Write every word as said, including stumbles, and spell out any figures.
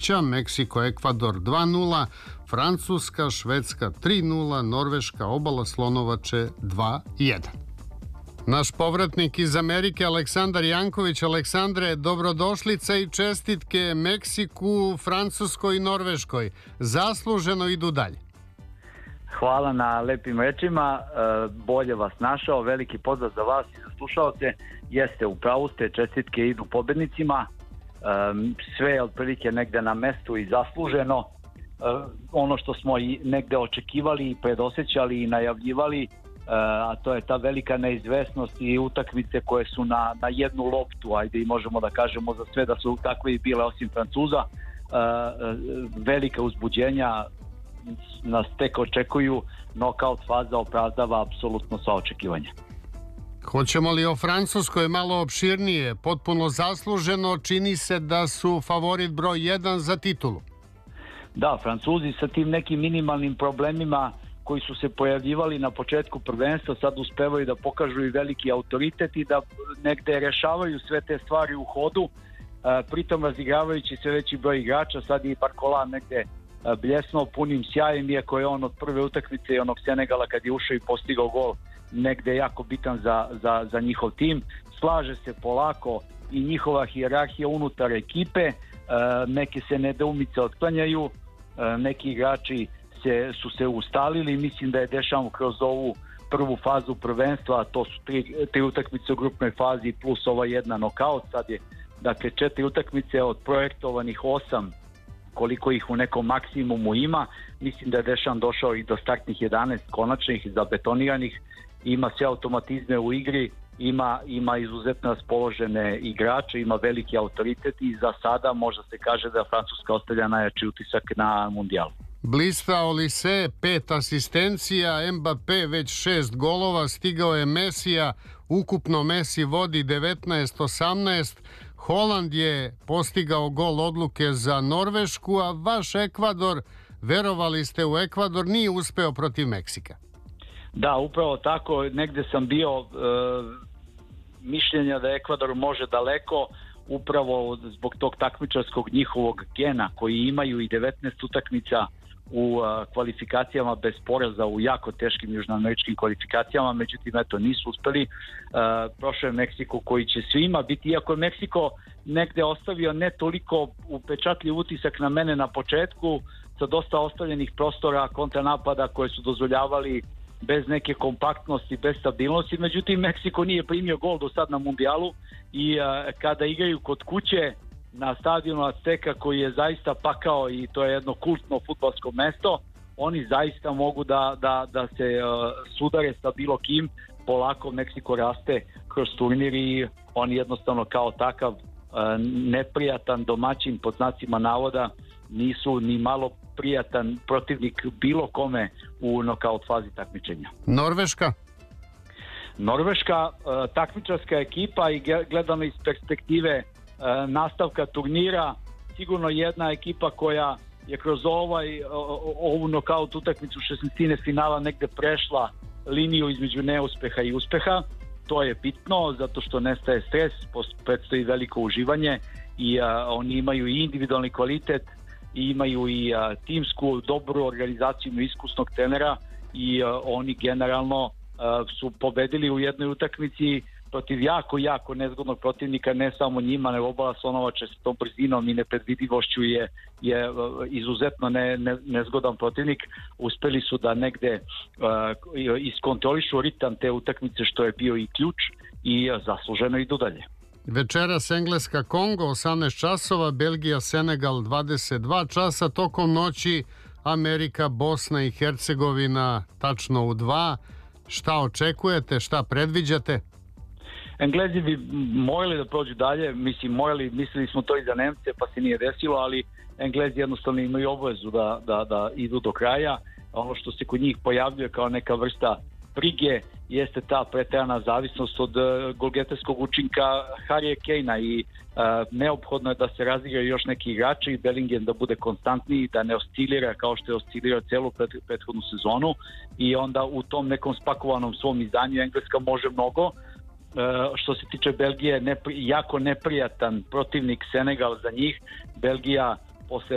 kuća, Meksiko, Ekvador dva nula, Francuska, Švedska tri nula, Norveška, Obala Slonovače dva jedan. Naš povratnik iz Amerike, Aleksandar Janković. Aleksandre, dobrodošlica i čestitke Meksiku, Francuskoj i Norveškoj. Zasluženo idu dalje. Hvala na lepim rečima, bolje vas našao, veliki pozdrav za vas i za slušalce. Jeste, u pravu ste, čestitke idu pobednicima, sve je otprilike negde na mestu i zasluženo. Ono što smo i negde očekivali i predosećali i najavljivali, a to je ta velika neizvesnost i utakmice koje su na, na jednu loptu, ajde i možemo da kažemo za sve da su takve i bile osim Francuza, velika uzbuđenja nas tek očekuju, nokaut faza opravdava apsolutno sva očekivanja. Hoćemo li o Francuskoj malo opširnije? Potpuno zasluženo, čini se da su favorit broj jedan za titulu. Da, Francuzi sa tim nekim minimalnim problemima koji su se pojavljivali na početku prvenstva sad uspevaju da pokažu i veliki autoritet i da negde rešavaju sve te stvari u hodu, pritom razigravajući sve veći broj igrača. Sad je i Barcola negde bljesnuo punim sjajem, iako je on od prve utakmice i onog Senegala kad je ušao i postigao gol negde jako bitan za, za, za njihov tim. Slaže se polako i njihova hijerarhija unutar ekipe, neke se nedoumice otklanjaju, neki igrači se, su se ustalili. Mislim da je Dešam kroz ovu prvu fazu prvenstva, a to su tri, tri utakmice u grupnoj fazi plus ova jedna nokaut, sad je dakle četiri utakmice od projektovanih osam koliko ih u nekom maksimumu ima. Mislim da je Dešan došao i do startnih jedanaest konačnih zabetoniranih, ima sve automatizme u igri, ima, ima izuzetno raspoložene igrače, ima veliki autoritet i za sada možda se kaže da Francuska ostavlja najjači utisak na mundijalu. Blista Olise, pet asistencija, Mbappé već šest golova, stigao je Mesija, ukupno Messi vodi devetnaest osamnaest, Holand je postigao gol odluke za Norvešku, a vaš Ekvador, verovali ste u Ekvador, nije uspeo protiv Meksika. Da, upravo tako, negde sam bio e, mišljenja da Ekvador može daleko, upravo zbog tog takmičarskog njihovog gena koji imaju i devetnaest utakmica u a, kvalifikacijama bez poraza u jako teškim južnoameričkim kvalifikacijama, međutim eto nisu uspeli. A, prošao je Meksiko koji će svima biti, iako je Meksiko negde ostavio ne toliko upečatljiv utisak na mene na početku, sa dosta ostavljenih prostora kontranapada koje su dozvoljavali bez neke kompaktnosti, bez stabilnosti, međutim Meksiko nije primio gol do sad na mundijalu i a, kada igraju kod kuće na stadionu Azteka koji je zaista pakao i to je jedno kultno fudbalsko mesto, oni zaista mogu da, da, da se uh, sudare sa bilo kim. Polako Meksiko raste kroz turnir i on jednostavno kao takav uh, neprijatan domaćin pod znacima navoda, nisu ni malo prijatan protivnik bilo kome u nokaut fazi takmičenja. Norveška? Norveška, uh, takmičarska ekipa i gledano iz perspektive nastavka turnira, sigurno jedna ekipa koja je kroz ovaj, ovu nokaut utakmicu šesnaestine finala negde prešla liniju između neuspeha i uspeha. To je bitno zato što nestaje stres, predstoji veliko uživanje i a, oni imaju i individualni kvalitet i imaju i a, timsku dobru organizaciju iskusnog trenera i a, oni generalno a, su pobedili u jednoj utakmici protiv jako, jako nezgodnog protivnika, ne samo njima, nego Obala Slonovače s tom brzinom i nepredvidivošću je, je izuzetno ne, ne, nezgodan protivnik. Uspeli su da negde uh, iskontrolišu ritam te utakmice, što je bio i ključ i uh, zasluženo idu dalje. Večeras Engleska Kongo osamnaest časova, Belgija Senegal dvadeset dva časa, tokom noći Amerika Bosna i Hercegovina tačno u dva. Šta očekujete, šta predviđate? Englezi bi morali da prođu dalje, mislim morali, mislili smo to i za Nemce pa se nije desilo, ali Englezi jednostavno imaju obavezu da, da, da idu do kraja. Ono što se kod njih pojavljuje kao neka vrsta brige jeste ta preterana zavisnost od uh, golgeterskog učinka Harryja Kanea i uh, neophodno je da se razigraju još neki igrači, Bellingham da bude konstantniji, da ne oscilira kao što je oscilirao celu pred, prethodnu sezonu i onda u tom nekom spakovanom svom izdanju Engleska može mnogo. Uh, što se tiče Belgije, nepri, jako neprijatan protivnik Senegal za njih. Belgija posle